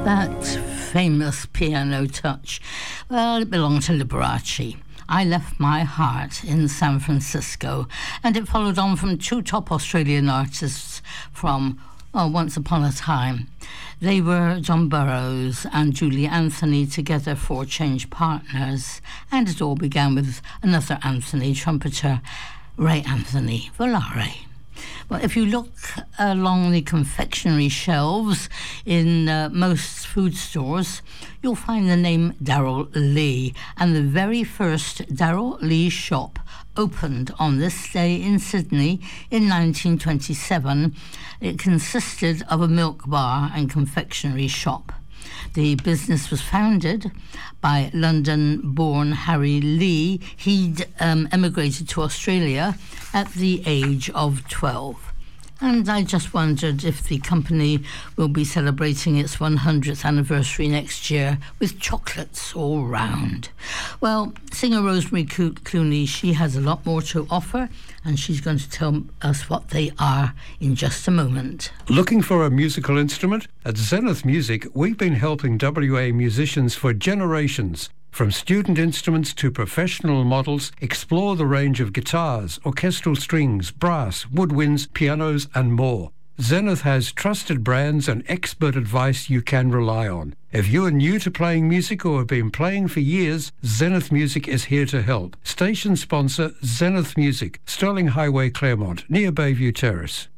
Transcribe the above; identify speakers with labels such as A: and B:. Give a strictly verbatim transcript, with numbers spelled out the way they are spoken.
A: That famous piano touch, well, it belonged to Liberace. I Left My Heart in San Francisco, and it followed on from two top Australian artists from oh, Once Upon a Time. They were John Burroughs and Julie Anthony, together for Change Partners, and it all began with another Anthony, trumpeter Ray Anthony Volare. Well, if you look along the confectionery shelves in uh, most food stores, you'll find the name Darrell Lea, and the very first Darrell Lea shop opened on this day in Sydney in nineteen twenty-seven. It consisted of a milk bar and confectionery shop. The business was founded by London-born Harry Lee. He'd um, emigrated to Australia at the age of twelve. And I just wondered if the company will be celebrating its one hundredth anniversary next year with chocolates all round. Well, singer Rosemary Clooney, she has a lot more to offer, and she's going to tell us what they are in just a moment.
B: Looking for a musical instrument? At Zenith Music, we've been helping W A musicians for generations. From student instruments to professional models, explore the range of guitars, orchestral strings, brass, woodwinds, pianos, and more. Zenith has trusted brands and expert advice you can rely on. If you are new to playing music or have been playing for years, Zenith Music is here to help. Station sponsor Zenith Music, Sterling Highway, Claremont, near Bayview Terrace.